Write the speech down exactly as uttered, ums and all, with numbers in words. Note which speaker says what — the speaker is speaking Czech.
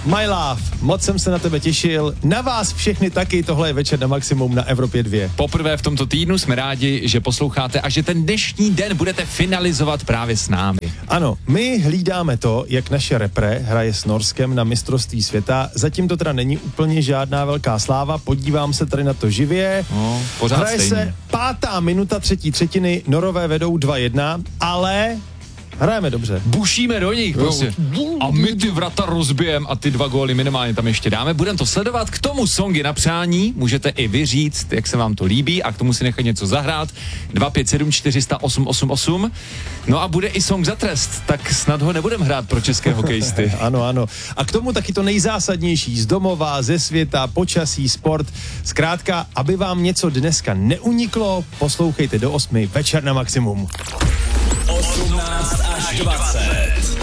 Speaker 1: My love, moc jsem se na tebe těšil, na vás všechny taky, tohle je Večer na maximum na Evropě dva.
Speaker 2: Poprvé v tomto týdnu jsme rádi, že posloucháte a že ten dnešní den budete finalizovat právě s námi.
Speaker 1: Ano, my hlídáme to, jak naše repre hraje s Norskem na mistrovství světa. Zatím to teda není úplně žádná velká sláva, podívám se tady na to živě.
Speaker 2: No, pořád
Speaker 1: hraje
Speaker 2: stejně.
Speaker 1: se pátá minuta třetí třetiny, Norové vedou dva jedna, ale hrajeme dobře.
Speaker 2: Bušíme do nich prostě. A my ty vrata rozbijem a ty dva góly minimálně tam ještě dáme. Budeme to sledovat. K tomu songy na přání. Můžete i vy říct, jak se vám to líbí a k tomu si nechat něco zahrát. dva pět sedm čtyři nula nula osm osm osm. No a bude i song za trest, tak snad ho nebudeme hrát pro české hokejisty.
Speaker 1: Ano, ano. A k tomu taky to nejzásadnější z domova, ze světa, počasí, sport. Zkrátka, aby vám něco dneska neuniklo, poslouchejte do osmi Večer na maximum.
Speaker 3: osmnáct až dvacet.